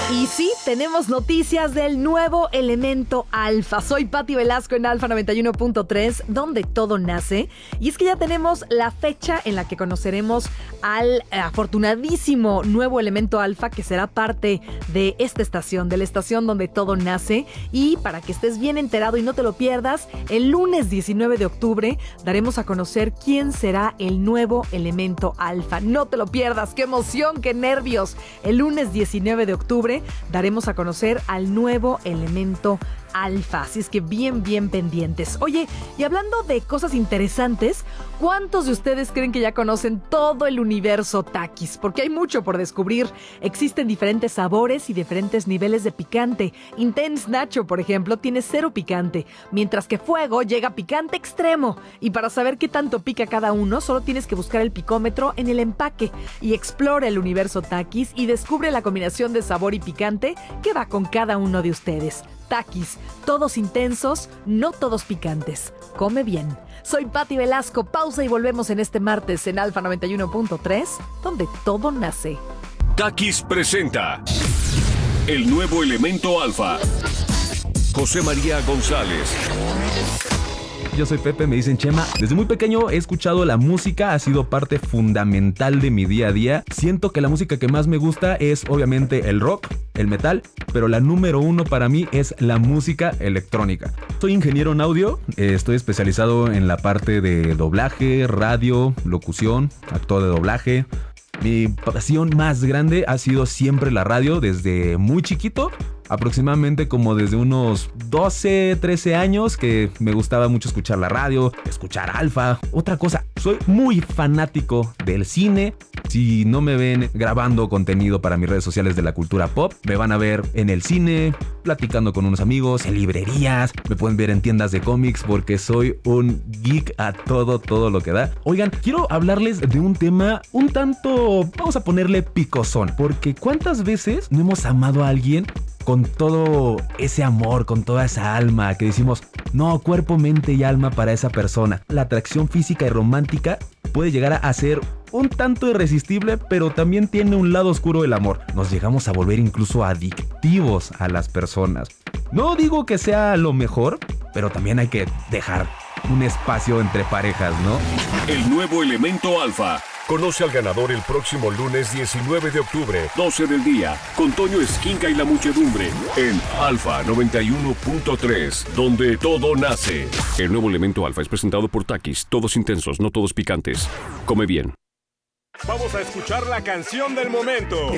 Y sí, tenemos noticias del nuevo elemento alfa. Soy Pati Velasco en Alfa 91.3, donde todo nace. Y es que ya tenemos la fecha en la que conoceremos al afortunadísimo nuevo elemento alfa que será parte de esta estación, de la estación donde todo nace. Y para que estés bien enterado y no te lo pierdas, el lunes 19 de octubre daremos a conocer quién será el nuevo elemento alfa. No te lo pierdas, qué emoción, qué nervios. El lunes 19 de octubre daremos a conocer al nuevo elemento alfa, así es que bien pendientes. Oye, y hablando de cosas interesantes, ¿cuántos de ustedes creen que ya conocen todo el universo Takis? Porque hay mucho por descubrir. Existen diferentes sabores y diferentes niveles de picante. Intense Nacho, por ejemplo, tiene 0 picante, mientras que Fuego llega a picante extremo. Y para saber qué tanto pica cada uno, solo tienes que buscar el picómetro en el empaque y explora el universo Takis y descubre la combinación de sabor y picante que va con cada uno de ustedes. Takis, todos intensos, no todos picantes. Come bien. Soy Pati Velasco, pausa y volvemos en este martes en Alfa 91.3, donde todo nace. Takis presenta el nuevo elemento alfa. José María González. Yo soy Pepe, me dicen Chema. Desde muy pequeño he escuchado la música, ha sido parte fundamental de mi día a día. Siento que la música que más me gusta es obviamente el rock, el metal, pero la número 1 para mí es la música electrónica. Soy ingeniero en audio, estoy especializado en la parte de doblaje, radio, locución, actor de doblaje. Mi pasión más grande ha sido siempre la radio desde muy chiquito. Aproximadamente como desde unos 12, 13 años que me gustaba mucho escuchar la radio, escuchar Alfa. Otra cosa, soy muy fanático del cine. Si no me ven grabando contenido para mis redes sociales de la cultura pop, me van a ver en el cine, platicando con unos amigos, en librerías, me pueden ver en tiendas de cómics porque soy un geek a todo lo que da. Oigan, quiero hablarles de un tema un tanto, vamos a ponerle picosón, porque ¿cuántas veces no hemos amado a alguien con todo ese amor, con toda esa alma que decimos, no, cuerpo, mente y alma para esa persona? La atracción física y romántica puede llegar a ser un tanto irresistible, pero también tiene un lado oscuro del amor. Nos llegamos a volver incluso adictivos a las personas. No digo que sea lo mejor, pero también hay que dejar un espacio entre parejas, ¿no? El nuevo elemento alfa. Conoce al ganador el próximo lunes 19 de octubre, 12 del día, con Toño Esquinca y la muchedumbre, en Alfa 91.3, donde todo nace. El nuevo elemento alfa es presentado por Takis, todos intensos, no todos picantes. Come bien. Vamos a escuchar la canción del momento.